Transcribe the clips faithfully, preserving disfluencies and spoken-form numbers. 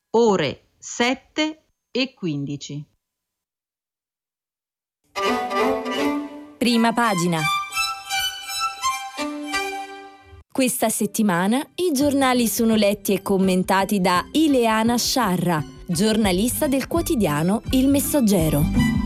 ore sette e quindici. Prima pagina. Questa settimana i giornali sono letti e commentati da Ileana Sciarra, giornalista del quotidiano Il Messaggero.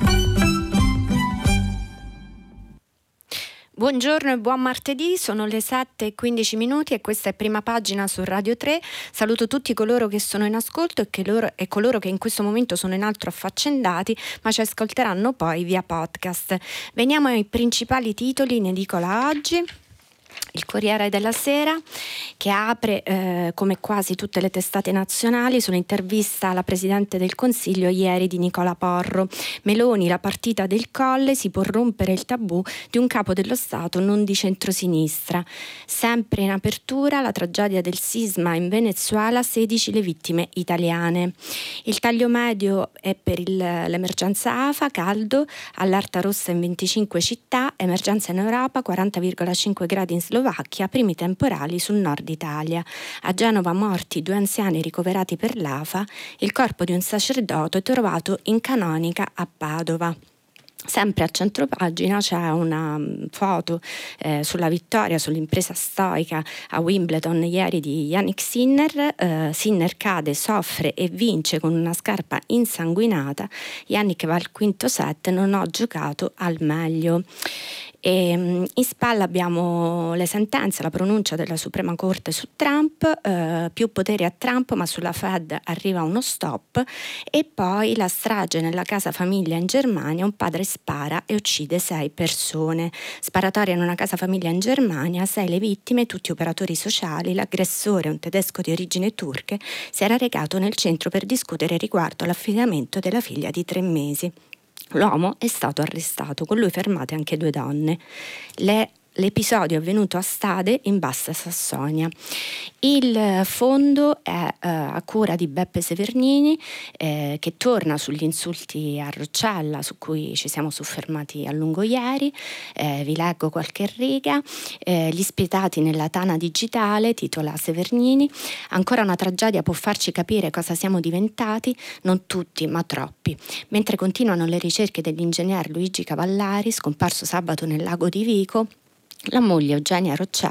Buongiorno e buon martedì, sono le sette e quindici minuti e questa è Prima Pagina su Radio tre. Saluto tutti coloro che sono in ascolto e, che loro, e coloro che in questo momento sono in altro affaccendati, ma ci ascolteranno poi via podcast. Veniamo ai principali titoli in edicola oggi. Il Corriere della Sera, che apre eh, come quasi tutte le testate nazionali sull'intervista alla Presidente del Consiglio ieri di Nicola Porro. Meloni, la partita del Colle, si può rompere il tabù di un capo dello Stato non di centrosinistra. Sempre in apertura la tragedia del sisma in Venezuela, sedici le vittime italiane. Il taglio medio è per il, l'emergenza A F A, caldo, allerta rossa in venticinque città, emergenza in Europa, quaranta virgola cinque gradi in Slovacchia, primi temporali sul nord Italia. A Genova morti due anziani ricoverati per l'A F A, il corpo di un sacerdote trovato in canonica a Padova. Sempre a centropagina c'è una foto eh, sulla vittoria sull'impresa stoica a Wimbledon ieri di Jannik Sinner. Eh, Sinner cade, soffre e vince con una scarpa insanguinata. Jannik va al quinto set, non ho giocato al meglio. E in spalla abbiamo le sentenze, la pronuncia della Suprema Corte su Trump, eh, più poteri a Trump ma sulla Fed arriva uno stop, e poi la strage nella casa famiglia in Germania, un padre spara e uccide sei persone. Sparatoria in una casa famiglia in Germania, sei le vittime, tutti operatori sociali. L'aggressore, un tedesco di origini turche, si era recato nel centro per discutere riguardo all'affidamento della figlia di tre mesi. L'uomo è stato arrestato, con lui fermate anche due donne. Le L'episodio è avvenuto a Stade in Bassa Sassonia. Il fondo è eh, a cura di Beppe Severnini, eh, che torna sugli insulti a Roccella, su cui ci siamo soffermati a lungo ieri. Eh, vi leggo qualche riga. Eh, gli spietati nella tana digitale, titola Severnini. Ancora una tragedia può farci capire cosa siamo diventati, non tutti ma troppi. Mentre continuano le ricerche dell'ingegner Luigi Cavallari, scomparso sabato nel lago di Vico, la moglie Eugenia Roccella